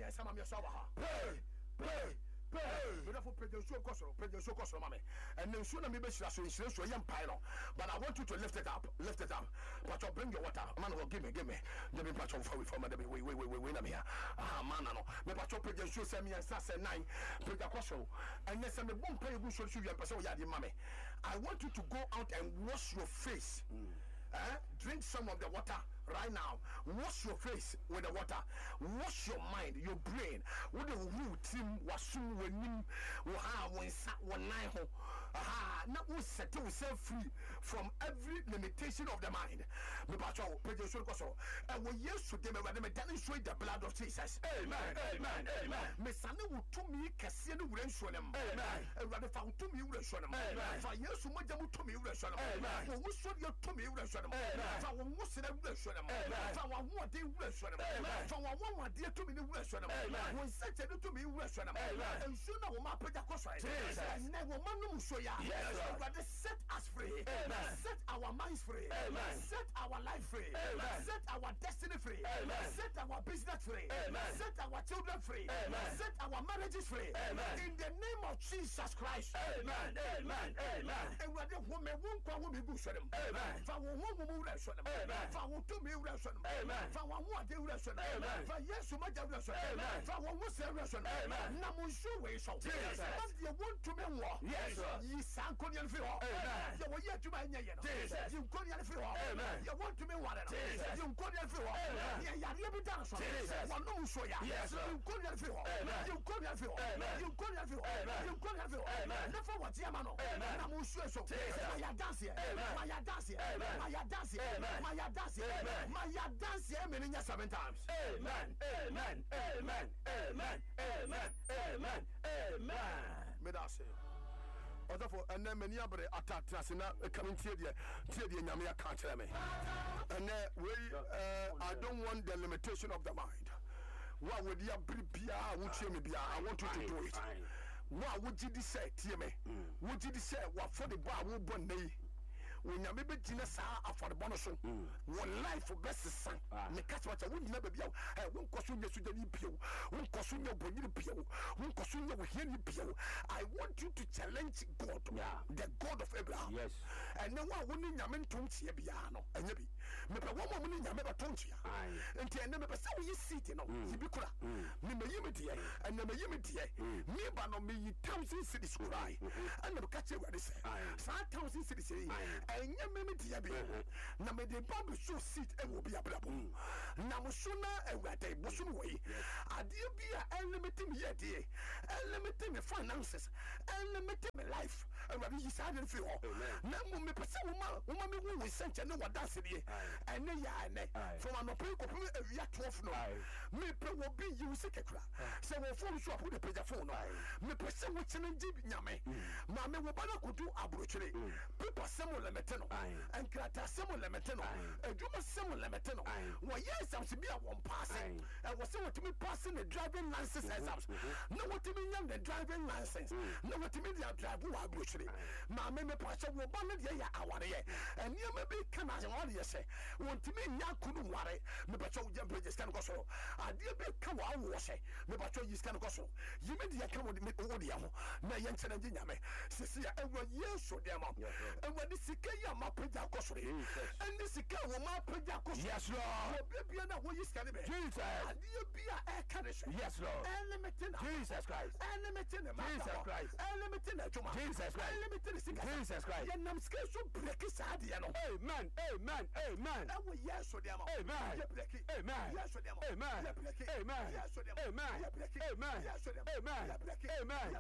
me some of your sawa. Pray. Beautiful prejudice cost, mammy. And then soon maybe she has so young pile. But I want you to lift it up. But bring your water. Man will give me. Give me patch of for my we win here. Man, no. Me patch of prejudice send me and Saturday 9. Prejudice. And yes, I'm a one pay good show you and person yadi mammy. I want you to go out and wash your face. Drink some of the water right now. Wash your face with the water. Wash your mind, your brain. What the root team was soon when you when sat one night. Not we set yourself free from every limitation of the mind. Me patrol, prejudice koso. And we used to them when they demonstrate the blood of Jesus. Amen. Me sane will to me kasiye no wuren show them. Amen. And rather found to me wuren show them. Amen. For years so much to me wuren show them. Amen. For we show you to me wuren show them. Amen. For we must say wuren show them. Amen. For one day wuren show them. Amen. For one day to me wuren show them. Amen. When such a to me wuren show them. Amen. And soon I will ma prejudice koso. Jesus. And never man no show ya. Yes. Rather set us free. Amen. Set our minds free. Amen. Set our life free. Amen. Set our destiny free. Amen. Set our business free. Amen. Set our children free. Amen. Set our marriages free. Amen. In the name of Jesus Christ. Amen. And we are the woman won't call women who show them. Amen. For one woman who show them. Amen. For one to me who show them. Amen. For one more day who show them. Amen. For yes, so much who show them. Amen. For one who say who show them. Amen. Namushu way so. Jesus. But you want to me war. Yes. You sank on your feet. Amen. You want to my Jesus. You go your feet. Amen. You want to me water. Jesus. You go your feet. Amen. You be done. Jesus. One no show ya. Yes. You go your feet. Amen. You go your feet. Amen. You go your feet. Amen. You go your feet. Amen. Never what you man. Amen. Namushu so. Jesus. My dance here. Amen. My dance here. Amen. My dance here. Amen. My dance here. Amen. My dance here. Meaning 7 times. Amen. Me that say. Therefore, and then many other attack Trasina coming to the Yamia can't tell me. And then I don't want the limitation of the mind. What would you be? I want you to do it. What would you say, Tiame? Would you say what for the bar will burn me? When you maybe Jinasa for the bonus, one life for best son. Me catch what I would never be out. I won't question your Sudan Pio, won't question your Bonnie Pio, won't question your Henry Pio. I want you to challenge God, the God of Abraham. Yes. And no one winning Yaman Tonsia Biano, and maybe. Maybe one woman in Yamaba Tonsia. And then never saw you sitting on Zibicura, Nimbayimity, and Nimbayimity, me by no me 1,000 cities cry. And never catch you what they say. 1,000 cities. And you may be a bit. Now, may the Bible show seat and will be a problem. Now, Musuna and what a bosom way. I dear be a limiting yet, limiting the finances, limiting my life. And what you said in Phil. Now, me pursue woman who sent you know what that's it. And then, from an open area 12 no. Me will be you sick a crap. So, we'll phone shop with a page of phone. Me pursue what's in Jib Yame. Mamma will could do abruptly. People similar metano and Krata similar metano. A Juma similar metano. Well, yes, I'm to be a one passing. I was saying to me passing the driving license exams. No, what to me young the driving license. No, what to me the drive who are brutally. Mamma, me passion will bond the hour. And you may be come as an audience. Want to me, Yakunu Ware, me patrol jump bridges can go so. I dear be come out, wash it. Me patrol you can go so. You may the account with me audio. Now, Yanson and Jiname. Cecilia, every year so damn. And when the Sikaya Mapeja Cosry, and the Sikawa Mapeja Cosry, yes, Lord, baby, and what is can be Jesus, and you be a condition, yes, Lord, and limited Jesus Christ, and limited Jesus Christ, and limited Jesus Christ, and limited Jesus Christ, and I'm scared to break his idea. Amen, and we yes, so damn, amen, amen, yes, so damn, amen, amen, yes, so damn, amen, amen, yes, so damn, amen, amen,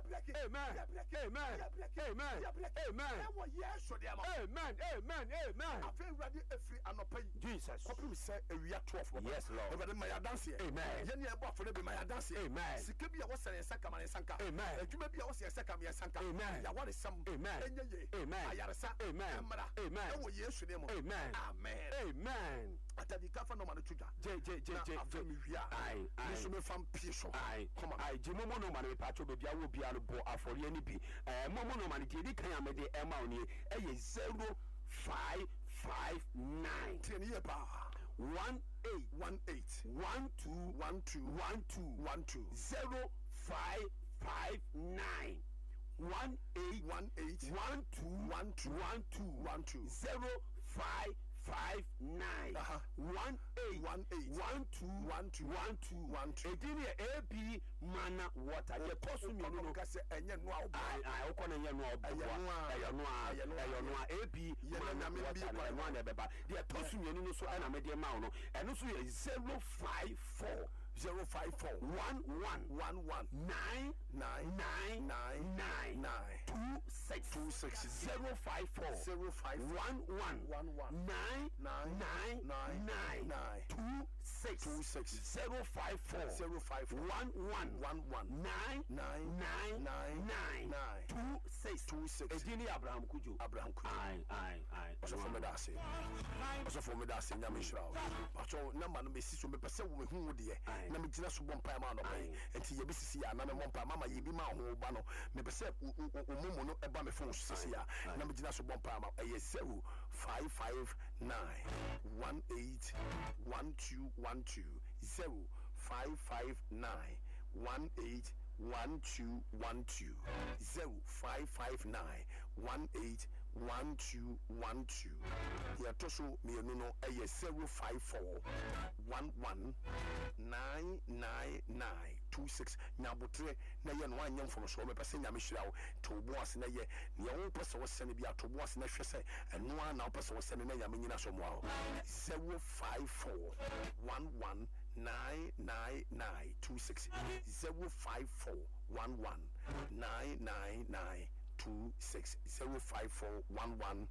amen, yes, so damn, amen. I feel ready every anopay. Jesus. Copy we say we are 12. Yes, Lord. Everybody my dance here. Amen. Yeni eba for be my dance here. Amen. Sikebi ya wose sanka man sanka. Amen. Ejuma bi ya wose sanka me sanka. Amen. Ya ware sam. Amen. Enye. Amen. Ayaresa. Amen. Emra. Amen. Ewo Yesu dem. Amen. Amen. Amen. Atadi kafa no man tuja. Je mi wia. Ai. Yesu me fam pieso. Ai. Come on. Ai, je momo no man me pacho be bia wo bia no bo afori ani bi. Momo no man di kan ya me de ema oni. Eye 0559 10 year power 1 05559 Edinia AB mana water ye kosu mi no kase enye no a ai okona nye no AB mana water no na beba de tosu mi no so ana me de ma no eno so ye 054 054 11 11 9 9 9 26 054 11 11 9 9 9 26 054 11 11 9 9 26 Edini Abraham Kujo ai also for me that say nyame shirawo pacho number no besi so me pese wo hu de na me gina so bompa ma no bai enti ye besisi ya na me bompa mama ye bi ma ho ba no me pese omumu no eba me phone sisi ya na me gina so bompa ma eye 0559 181212 0559 181212 0559 181212 ya toso me no eye 054 11 999 26 nyabotre na ye no anyam from so me pese nyame hirawo to bo ase na ye ne wo pese wo sene bia to bo ase na hwese eno a na pese wo sene na nyame nyina so mo a 054 11 999 26 054 11 999 26 054 11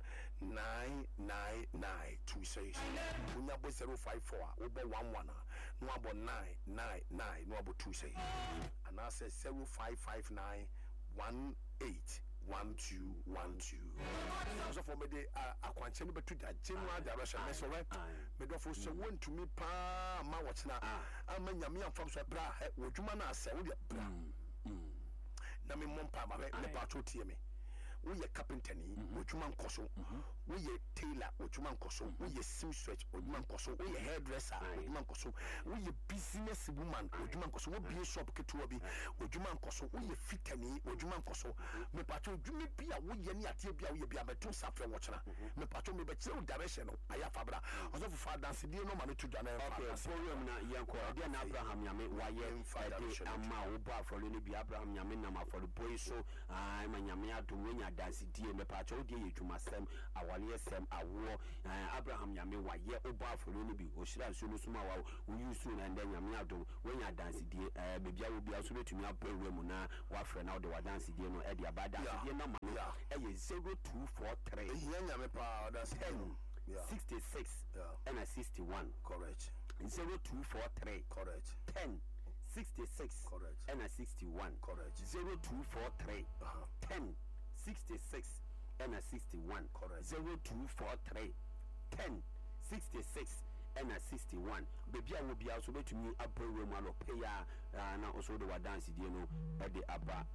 999 26 unya bo 054 obo 11 no abo 999 no abo 26 and I say 0559 18 1212 so for me de akwanche no betu da general direction me so right me do for so want to me pa ma watchna ama nyame amfam so bra wodwuma na ase wo de bra na me mompa ba me pa to tie me wo ye carpenter ni wodwuma nkoso wo ye tailor wodwuma nkoso wo ye seamstress wodwuma nkoso wo ye hairdresser wodwuma nkoso wo ye business woman wodwuma nkoso wo be shop ketewa bi wodwuma nkoso wo ye fitani wodwuma nkoso me pato wodwuma bi a wo ye ni ate bi a wo ye bi a beto safre wo chena me pato me be kire direction no aya fabra ozo for dance die no ma no to dane okay program na yanko dia na Abraham nyame wa ye ama wo ba afolo ni bi Abraham nyame na ma afolo boy so ai ma nyame adom nya dance die me pato die ye dwuma sem awale sem awo Abraham nyame wa ye oba afolo ni bi o shira so no suma wa wo yusu na nda nyame adom nya dance die be bia wo bia so betumi abawe mu na wa frɛ na wo de wa dance die no e de aba dance die na ma no e ye 0243 ye nyame pa that's 10 66 and a 61 correct 0243 correct 10 66 correct and a 61 correct 0243 10 66 and a 61 correct 0243 10 66 and a 61 baby I will be also betumi abrowe mu alope ya na also the dance die no e de aba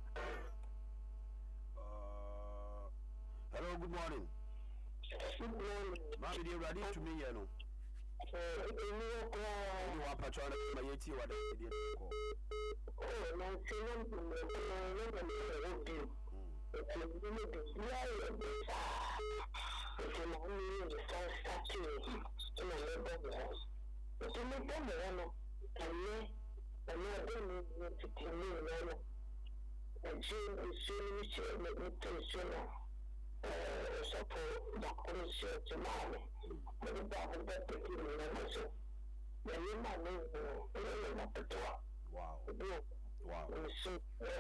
hello good morning Mami di ready to me here no. Ni wa patron ma yeti wa da di ko. Oh, no, no, support the concert tomorrow. But the Bible that taking the so the woman Wow. Wow. So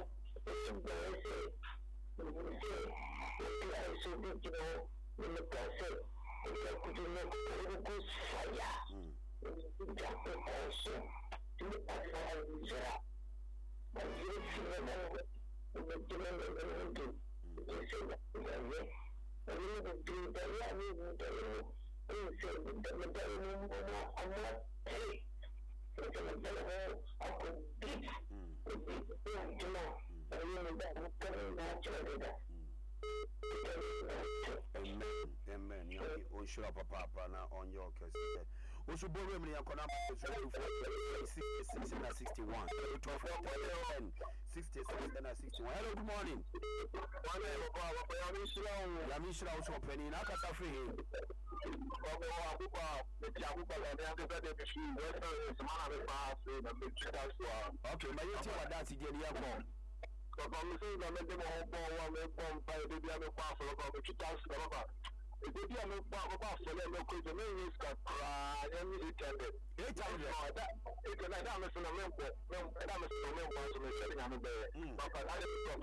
so big, you know, in the process, if I could not go fire, also to look at fire, but you feel the Amen. You show up papa na on your case. Also, Borum in Yakona is ready for 66 and 61. 66 and 61. Hello, good morning. Yamishra also opening. I can't free him. Okay, my YouTube was that's again here. I'm saying that I'm going to